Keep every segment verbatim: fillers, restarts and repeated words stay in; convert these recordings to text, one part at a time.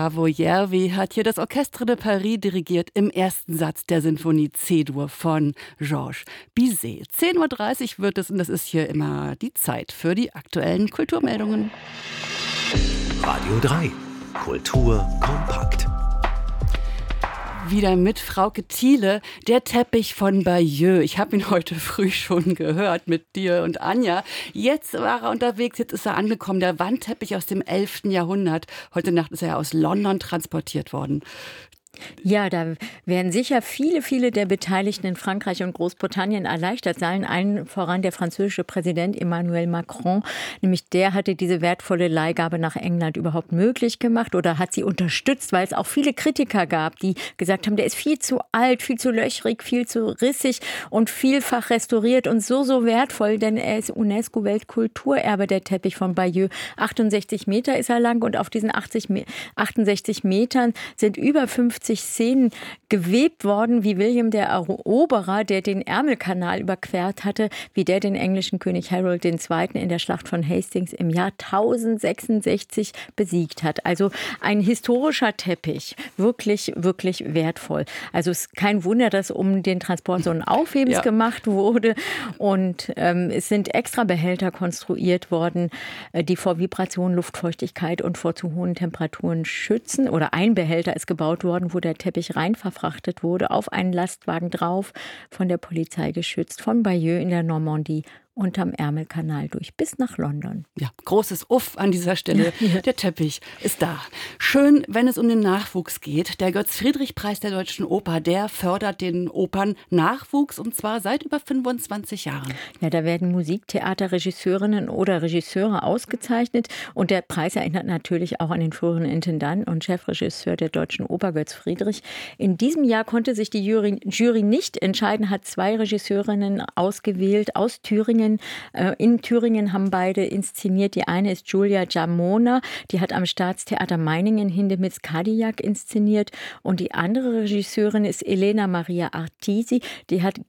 Gustavo Järvi hat hier das Orchestre de Paris dirigiert im ersten Satz der Sinfonie C-Dur von Georges Bizet. zehn Uhr dreißig wird es und das ist hier immer die Zeit für die aktuellen Kulturmeldungen. Radio drei. Kultur kompakt. Wieder mit Frauke Thiele, der Teppich von Bayeux. Ich habe ihn heute früh schon gehört mit dir und Anja. Jetzt war er unterwegs, jetzt ist er angekommen. Der Wandteppich aus dem elften Jahrhundert. Heute Nacht ist er aus London transportiert worden. Ja, da werden sicher viele, viele der Beteiligten in Frankreich und Großbritannien erleichtert sein. Allen voran der französische Präsident Emmanuel Macron. Nämlich der hatte diese wertvolle Leihgabe nach England überhaupt möglich gemacht oder hat sie unterstützt, weil es auch viele Kritiker gab, die gesagt haben, der ist viel zu alt, viel zu löchrig, viel zu rissig und vielfach restauriert und so, so wertvoll, denn er ist UNESCO-Weltkulturerbe, der Teppich von Bayeux. achtundsechzig Meter ist er lang und auf diesen achtzig, achtundsechzig Metern sind über fünfzig Szenen gewebt worden, wie William der Eroberer, der den Ärmelkanal überquert hatte, wie der den englischen König Harold der Zweite. in der Schlacht von Hastings im Jahr tausendsechsundsechzig besiegt hat. Also ein historischer Teppich, wirklich, wirklich wertvoll. Also es ist kein Wunder, dass um den Transport so ein Aufhebens ja. gemacht wurde und ähm, es sind extra Behälter konstruiert worden, die vor Vibration, Luftfeuchtigkeit und vor zu hohen Temperaturen schützen. Oder ein Behälter ist gebaut worden, wo der Teppich rein verfrachtet wurde, auf einen Lastwagen drauf, von der Polizei geschützt, von Bayeux in der Normandie unterm Ärmelkanal durch bis nach London. Ja, großes Uff an dieser Stelle. Ja. Der Teppich ist da. Schön, wenn es um den Nachwuchs geht. Der Götz-Friedrich-Preis der Deutschen Oper, der fördert den Opernnachwuchs und zwar seit über fünfundzwanzig Jahren. Ja, da werden Musiktheaterregisseurinnen oder Regisseure ausgezeichnet und der Preis erinnert natürlich auch an den früheren Intendant und Chefregisseur der Deutschen Oper, Götz Friedrich. In diesem Jahr konnte sich die Jury, Jury nicht entscheiden, hat zwei Regisseurinnen ausgewählt aus Thüringen. In Thüringen haben beide inszeniert. Die eine ist Julia Jamona, die hat am Staatstheater Meiningen Hindemiths Kadiak inszeniert. Und die andere Regisseurin ist Elena Maria Artisi, die hat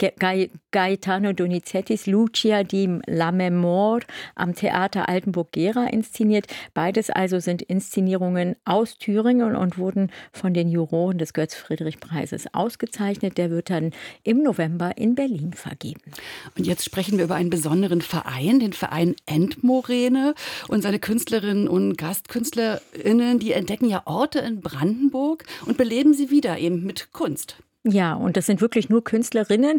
Gaetano Donizettis Lucia di Lammermoor am Theater Altenburg-Gera inszeniert. Beides also sind Inszenierungen aus Thüringen und wurden von den Juroren des Götz-Friedrich-Preises ausgezeichnet. Der wird dann im November in Berlin vergeben. Und jetzt sprechen wir über einen besonderen Verein, den Verein Endmoräne. Und seine Künstlerinnen und GastkünstlerInnen, die entdecken ja Orte in Brandenburg und beleben sie wieder eben mit Kunst. Ja, und das sind wirklich nur Künstlerinnen.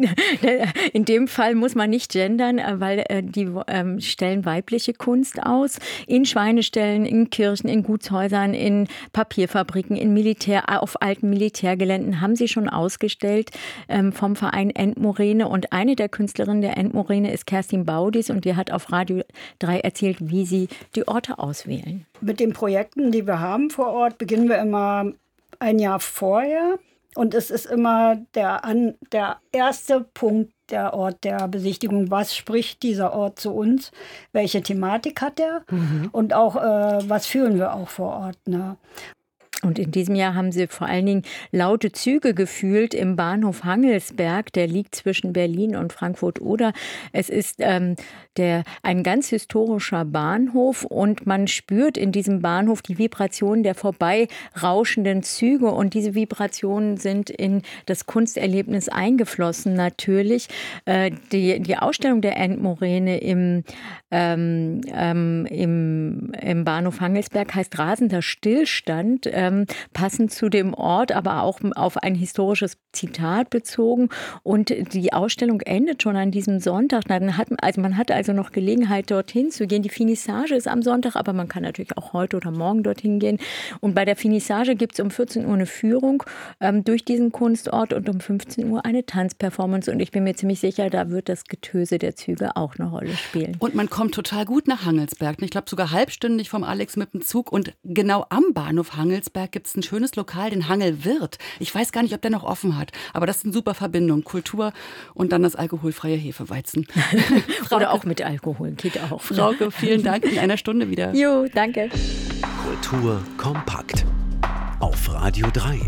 In dem Fall muss man nicht gendern, weil die stellen weibliche Kunst aus. In Schweineställen, in Kirchen, in Gutshäusern, in Papierfabriken, in Militär, auf alten Militärgeländen haben sie schon ausgestellt vom Verein Endmoräne. Und eine der Künstlerinnen der Endmoräne ist Kerstin Baudis und die hat auf Radio drei erzählt, wie sie die Orte auswählen. Mit den Projekten, die wir haben vor Ort, beginnen wir immer ein Jahr vorher. Und es ist immer der, an, der erste Punkt, der Ort der Besichtigung. Was spricht dieser Ort zu uns? Welche Thematik hat er? Mhm. Und auch, äh, was fühlen wir auch vor Ort? Ne? Und in diesem Jahr haben sie vor allen Dingen laute Züge gefühlt im Bahnhof Hangelsberg. Der liegt zwischen Berlin und Frankfurt-Oder. Es ist ähm, der, ein ganz historischer Bahnhof und man spürt in diesem Bahnhof die Vibrationen der vorbeirauschenden Züge. Und diese Vibrationen sind in das Kunsterlebnis eingeflossen natürlich. Äh, die, die Ausstellung der Endmoräne im, ähm, ähm, im, im Bahnhof Hangelsberg heißt Rasender Stillstand. Äh, passend zu dem Ort, aber auch auf ein historisches Zitat bezogen. Und die Ausstellung endet schon an diesem Sonntag. Dann hat, also man hat also noch Gelegenheit, dorthin zu gehen. Die Finissage ist am Sonntag, aber man kann natürlich auch heute oder morgen dorthin gehen. Und bei der Finissage gibt es um vierzehn Uhr eine Führung ähm, durch diesen Kunstort und um fünfzehn Uhr eine Tanzperformance. Und ich bin mir ziemlich sicher, da wird das Getöse der Züge auch eine Rolle spielen. Und man kommt total gut nach Hangelsberg. Ich glaube sogar halbstündig vom Alex mit dem Zug. Und genau am Bahnhof Hangelsberg gibt es ein schönes Lokal, den Hangelwirt. Ich weiß gar nicht, ob der noch offen hat, aber das ist eine super Verbindung. Kultur und dann das alkoholfreie Hefeweizen. Oder auch mit Alkohol, geht auch. Frauke, vielen Dank, in einer Stunde wieder. Jo, danke. Kultur kompakt auf Radio drei.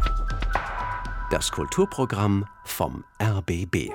Das Kulturprogramm vom R B B.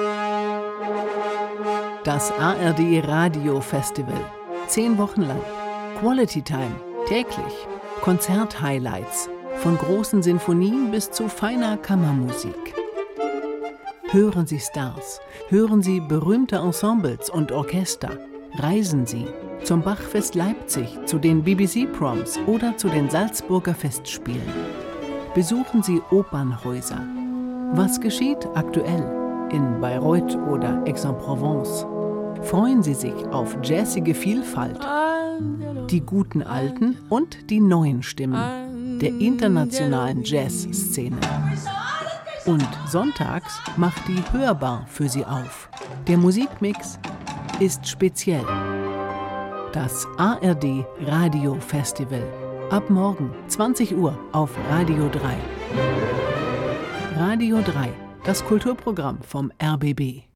Das A R D Radio Festival. Zehn Wochen lang. Quality Time. Täglich. Konzert-Highlights, von großen Sinfonien bis zu feiner Kammermusik. Hören Sie Stars, hören Sie berühmte Ensembles und Orchester, reisen Sie zum Bachfest Leipzig, zu den B B C-Proms oder zu den Salzburger Festspielen. Besuchen Sie Opernhäuser. Was geschieht aktuell in Bayreuth oder Aix-en-Provence? Freuen Sie sich auf jazzige Vielfalt, die guten alten und die neuen Stimmen der internationalen Jazzszene. Und sonntags macht die Hörbar für Sie auf. Der Musikmix ist speziell. Das A R D Radio Festival. Ab morgen zwanzig Uhr auf Radio drei. Radio drei, das Kulturprogramm vom R B B.